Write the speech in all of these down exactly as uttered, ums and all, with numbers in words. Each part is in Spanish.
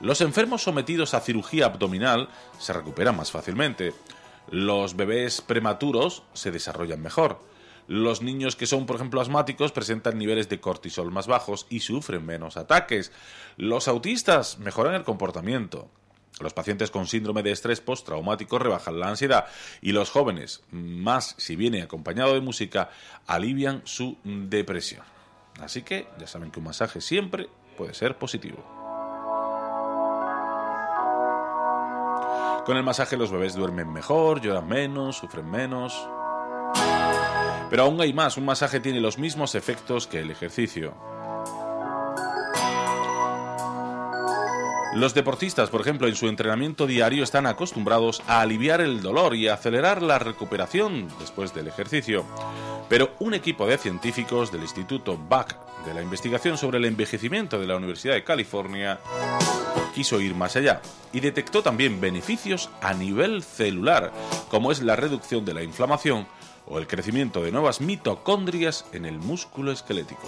Los enfermos sometidos a cirugía abdominal se recuperan más fácilmente. Los bebés prematuros se desarrollan mejor. Los niños que son, por ejemplo, asmáticos presentan niveles de cortisol más bajos y sufren menos ataques. Los autistas mejoran el comportamiento. Los pacientes con síndrome de estrés postraumático rebajan la ansiedad y los jóvenes, más si viene acompañado de música, alivian su depresión. Así que ya saben que un masaje siempre puede ser positivo. Con el masaje los bebés duermen mejor, lloran menos, sufren menos. Pero aún hay más, un masaje tiene los mismos efectos que el ejercicio. Los deportistas, por ejemplo, en su entrenamiento diario están acostumbrados a aliviar el dolor y a acelerar la recuperación después del ejercicio. Pero un equipo de científicos del Instituto Buck de la Investigación sobre el Envejecimiento de la Universidad de California quiso ir más allá y detectó también beneficios a nivel celular, como es la reducción de la inflamación o el crecimiento de nuevas mitocondrias en el músculo esquelético.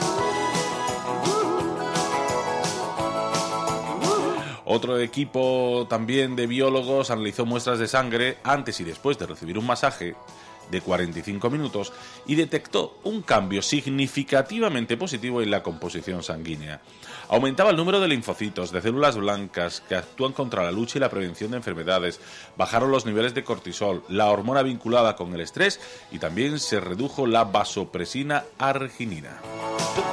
Otro equipo también de biólogos analizó muestras de sangre antes y después de recibir un masaje de cuarenta y cinco minutos y detectó un cambio significativamente positivo en la composición sanguínea. Aumentaba el número de linfocitos, de células blancas que actúan contra la lucha y la prevención de enfermedades, bajaron los niveles de cortisol, la hormona vinculada con el estrés y también se redujo la vasopresina arginina.